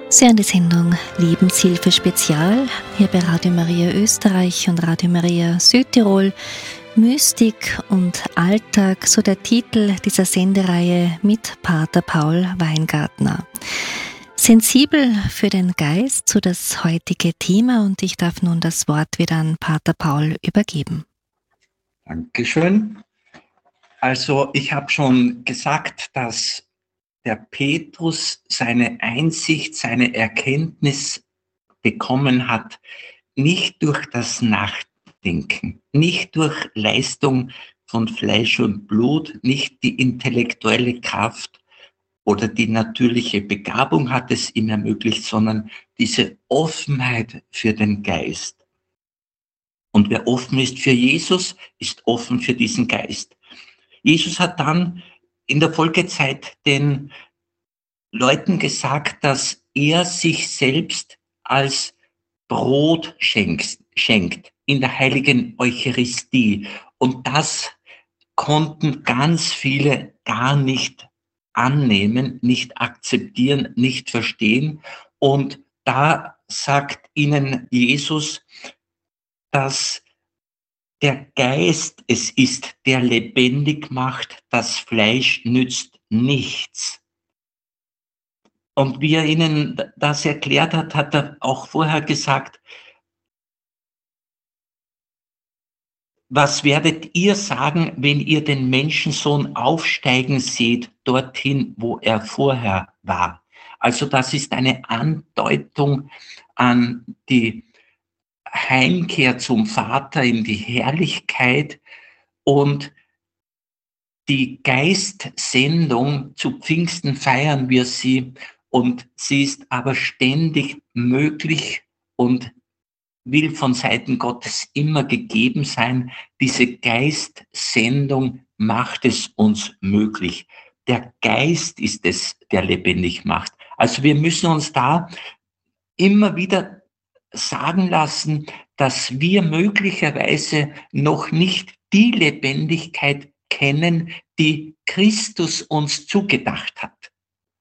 Sie hören die Sendung Lebenshilfe Spezial hier bei Radio Maria Österreich und Radio Maria Südtirol. Mystik und Alltag, so der Titel dieser Sendereihe mit Pater Paul Weingartner. Sensibel für den Geist, so das heutige Thema, und ich darf nun das Wort wieder an Pater Paul übergeben. Dankeschön. Also ich habe schon gesagt, dass der Petrus seine Einsicht, seine Erkenntnis bekommen hat, nicht durch das Nachdenken, nicht durch Leistung von Fleisch und Blut, nicht die intellektuelle Kraft oder die natürliche Begabung hat es ihm ermöglicht, sondern diese Offenheit für den Geist. Und wer offen ist für Jesus, ist offen für diesen Geist. Jesus hat dann in der Folgezeit den Leuten gesagt, dass er sich selbst als Brot schenkt in der heiligen Eucharistie. Und das konnten ganz viele gar nicht annehmen, nicht akzeptieren, nicht verstehen. Und da sagt ihnen Jesus, dass der Geist es ist, der lebendig macht, das Fleisch nützt nichts. Und wie er ihnen das erklärt hat, hat er auch vorher gesagt, was werdet ihr sagen, wenn ihr den Menschensohn aufsteigen seht, dorthin, wo er vorher war? Also das ist eine Andeutung an die Heimkehr zum Vater in die Herrlichkeit und die Geistsendung. Zu Pfingsten feiern wir sie und sie ist aber ständig möglich und will von Seiten Gottes immer gegeben sein. Diese Geistsendung macht es uns möglich. Der Geist ist es, der lebendig macht. Also wir müssen uns da immer wieder sagen lassen, dass wir möglicherweise noch nicht die Lebendigkeit kennen, die Christus uns zugedacht hat.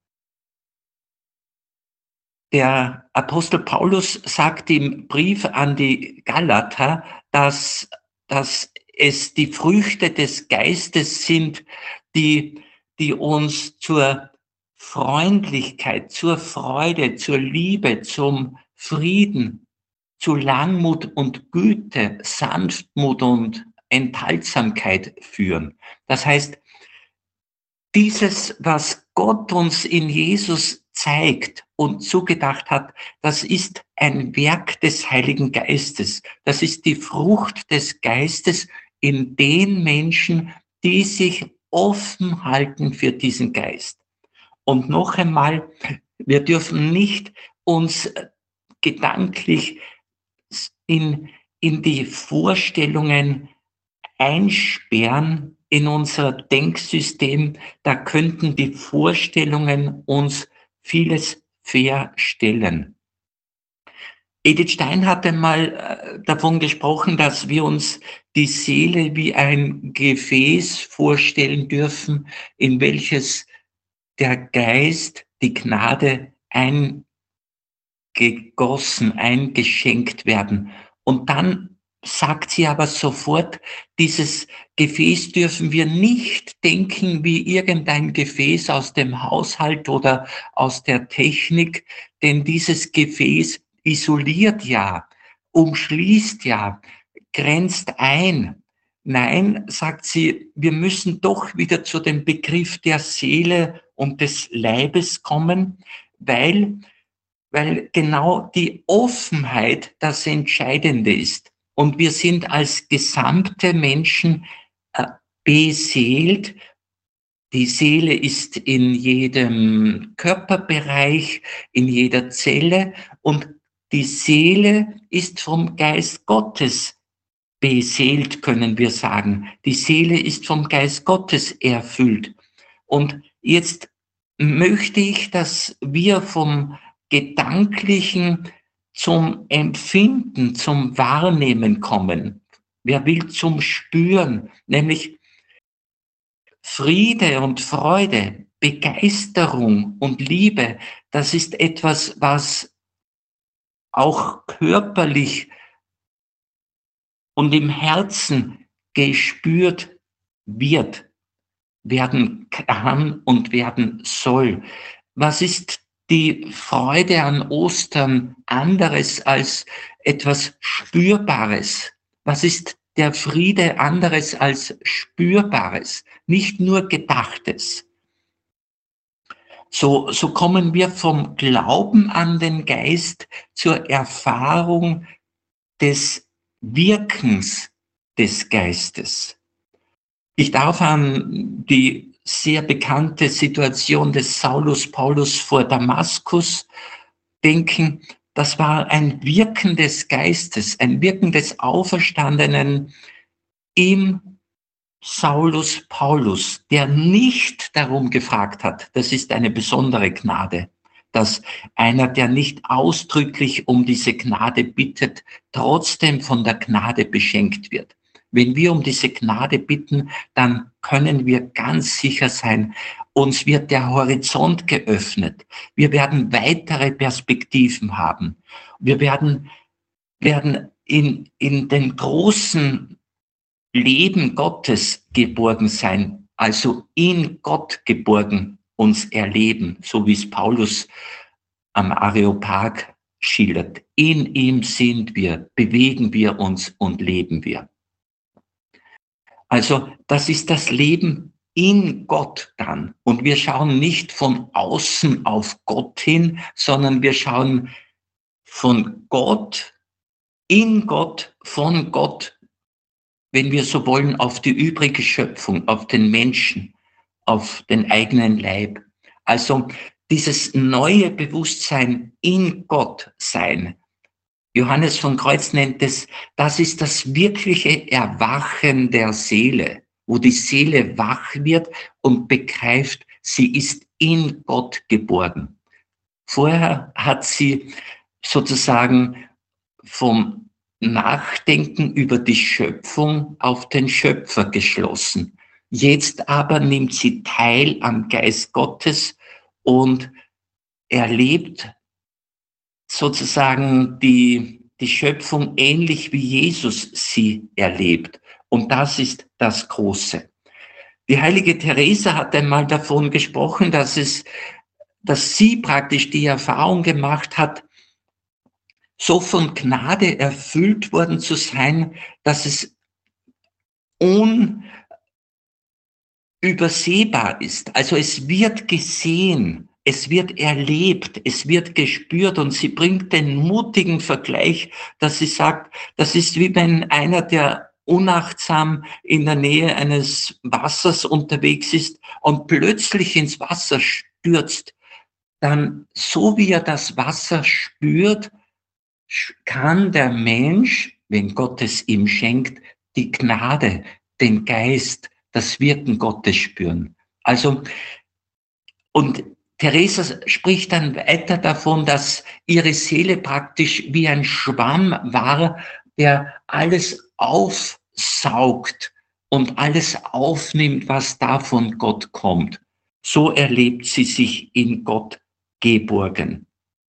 Der Apostel Paulus sagt im Brief an die Galater, dass es die Früchte des Geistes sind, die uns zur Freundlichkeit, zur Freude, zur Liebe, zum Frieden, zu Langmut und Güte, Sanftmut und Enthaltsamkeit führen. Das heißt, dieses, was Gott uns in Jesus zeigt und zugedacht hat, das ist ein Werk des Heiligen Geistes. Das ist die Frucht des Geistes in den Menschen, die sich offen halten für diesen Geist. Und noch einmal, wir dürfen nicht uns gedanklich in die Vorstellungen einsperren in unser Denksystem. Da könnten die Vorstellungen uns vieles verstellen. Edith Stein hat einmal davon gesprochen, dass wir uns die Seele wie ein Gefäß vorstellen dürfen, in welches der Geist, die Gnade eingegossen, eingeschenkt werden. Und dann sagt sie aber sofort, dieses Gefäß dürfen wir nicht denken wie irgendein Gefäß aus dem Haushalt oder aus der Technik, denn dieses Gefäß isoliert ja, umschließt ja, grenzt ein. Nein, sagt sie, wir müssen doch wieder zu dem Begriff der Seele und des Leibes kommen, weil genau die Offenheit das Entscheidende ist. Und wir sind als gesamte Menschen beseelt. Die Seele ist in jedem Körperbereich, in jeder Zelle, und die Seele ist vom Geist Gottes beseelt, können wir sagen. Die Seele ist vom Geist Gottes erfüllt. Und jetzt möchte ich, dass wir vom Gedanklichen zum Empfinden, zum Wahrnehmen kommen. Wer will zum Spüren, nämlich Friede und Freude, Begeisterung und Liebe, das ist etwas, was auch körperlich und im Herzen gespürt wird, werden kann und werden soll. Was ist die Freude an Ostern anderes als etwas Spürbares? Was ist der Friede anderes als Spürbares, nicht nur Gedachtes? So kommen wir vom Glauben an den Geist zur Erfahrung des Wirkens des Geistes. Ich darf an die sehr bekannte Situation des Saulus Paulus vor Damaskus denken. Das war ein Wirken des Geistes, ein Wirken des Auferstandenen im Saulus Paulus, der nicht darum gefragt hat. Das ist eine besondere Gnade, dass einer, der nicht ausdrücklich um diese Gnade bittet, trotzdem von der Gnade beschenkt wird. Wenn wir um diese Gnade bitten, dann können wir ganz sicher sein, uns wird der Horizont geöffnet. Wir werden weitere Perspektiven haben. Wir werden in den großen Leben Gottes geborgen sein, also in Gott geborgen uns erleben, so wie es Paulus am Areopag schildert. In ihm sind wir, bewegen wir uns und leben wir. Also das ist das Leben in Gott dann. Und wir schauen nicht von außen auf Gott hin, sondern wir schauen von Gott, in Gott, von Gott, wenn wir so wollen, auf die übrige Schöpfung, auf den Menschen, auf den eigenen Leib. Also dieses neue Bewusstsein in Gott sein. Johannes von Kreuz nennt es, das ist das wirkliche Erwachen der Seele, wo die Seele wach wird und begreift, sie ist in Gott geborgen. Vorher hat sie sozusagen vom Nachdenken über die Schöpfung auf den Schöpfer geschlossen. Jetzt aber nimmt sie teil am Geist Gottes und erlebt sozusagen die Schöpfung ähnlich wie Jesus sie erlebt. Und das ist das Große. Die heilige Teresa hat einmal davon gesprochen, dass sie praktisch die Erfahrung gemacht hat, so von Gnade erfüllt worden zu sein, dass es unübersehbar ist. Also es wird gesehen, es wird erlebt, es wird gespürt und sie bringt den mutigen Vergleich, dass sie sagt, das ist wie wenn einer, der unachtsam in der Nähe eines Wassers unterwegs ist und plötzlich ins Wasser stürzt, dann so wie er das Wasser spürt, kann der Mensch, wenn Gott es ihm schenkt, die Gnade, den Geist, das Wirken Gottes spüren. Also, und Teresa spricht dann weiter davon, dass ihre Seele praktisch wie ein Schwamm war, der alles aufsaugt und alles aufnimmt, was da von Gott kommt. So erlebt sie sich in Gott geborgen.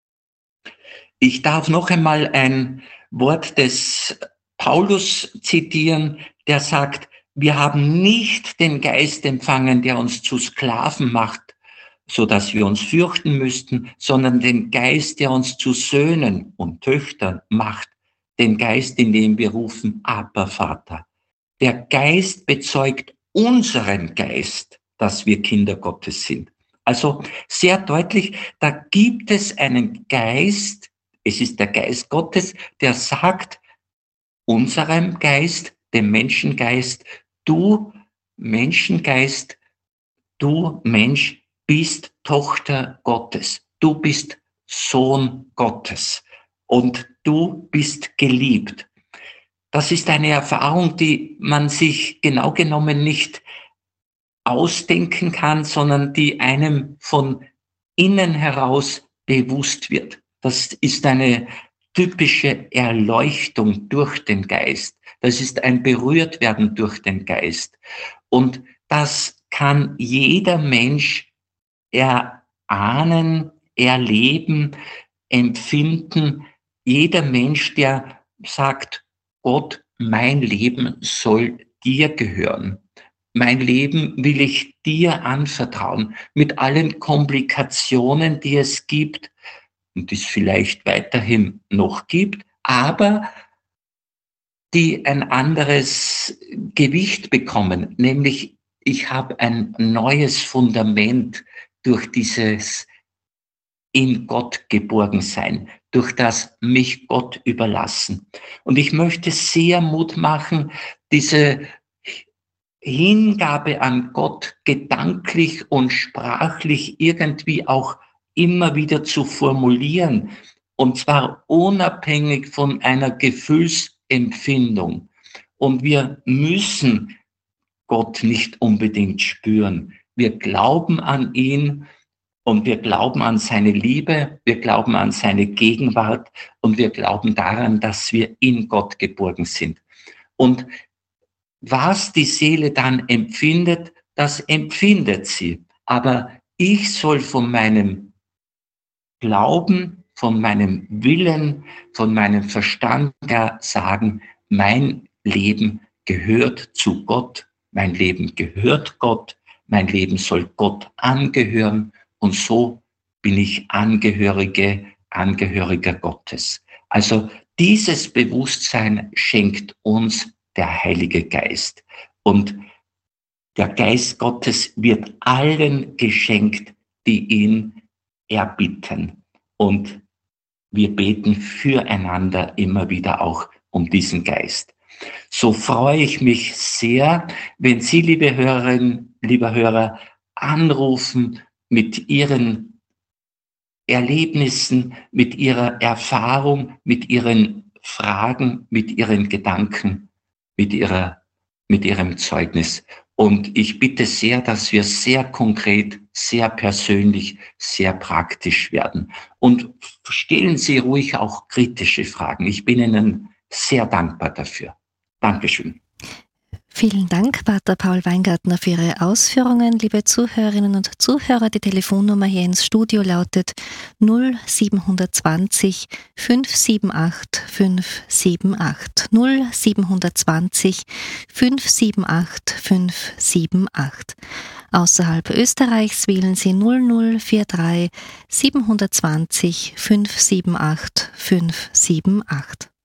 Ich darf noch einmal ein Wort des Paulus zitieren, der sagt, wir haben nicht den Geist empfangen, der uns zu Sklaven macht, so dass wir uns fürchten müssten, sondern den Geist, der uns zu Söhnen und Töchtern macht, den Geist, in dem wir rufen, Abba, Vater. Der Geist bezeugt unseren Geist, dass wir Kinder Gottes sind. Also sehr deutlich, da gibt es einen Geist, es ist der Geist Gottes, der sagt unserem Geist, dem Menschengeist, du Menschengeist, du Mensch bist Tochter Gottes, du bist Sohn Gottes und du bist geliebt. Das ist eine Erfahrung, die man sich genau genommen nicht ausdenken kann, sondern die einem von innen heraus bewusst wird. Das ist eine typische Erleuchtung durch den Geist. Das ist ein Berührtwerden durch den Geist. Und das kann jeder Mensch erahnen, erleben, empfinden. Jeder Mensch, der sagt, Gott, mein Leben soll dir gehören. Mein Leben will ich dir anvertrauen, mit allen Komplikationen, die es gibt und die es vielleicht weiterhin noch gibt, aber die ein anderes Gewicht bekommen, nämlich ich habe ein neues Fundament durch dieses in Gott geborgen sein, durch das mich Gott überlassen. Und ich möchte sehr Mut machen, diese Hingabe an Gott gedanklich und sprachlich irgendwie auch immer wieder zu formulieren, und zwar unabhängig von einer Gefühlsempfindung. Und wir müssen Gott nicht unbedingt spüren. Wir glauben an ihn und wir glauben an seine Liebe, wir glauben an seine Gegenwart und wir glauben daran, dass wir in Gott geborgen sind. Und was die Seele dann empfindet, das empfindet sie. Aber ich soll von meinem Glauben, von meinem Willen, von meinem Verstand her sagen, mein Leben gehört zu Gott, mein Leben gehört Gott, mein Leben soll Gott angehören und so bin ich Angehörige, Angehöriger Gottes. Also dieses Bewusstsein schenkt uns der Heilige Geist. Und der Geist Gottes wird allen geschenkt, die ihn erbitten. Und wir beten füreinander immer wieder auch um diesen Geist. So freue ich mich sehr, wenn Sie, liebe Hörerinnen, lieber Hörer, anrufen mit Ihren Erlebnissen, mit Ihrer Erfahrung, mit Ihren Fragen, mit Ihren Gedanken, mit Ihrem Zeugnis. Und ich bitte sehr, dass wir sehr konkret, sehr persönlich, sehr praktisch werden. Und stellen Sie ruhig auch kritische Fragen. Ich bin Ihnen sehr dankbar dafür. Dankeschön. Vielen Dank, Pater Paul Weingartner, für Ihre Ausführungen. Liebe Zuhörerinnen und Zuhörer, die Telefonnummer hier ins Studio lautet 0720 578 578. 0720 578 578. Außerhalb Österreichs wählen Sie 0043 720 578 578.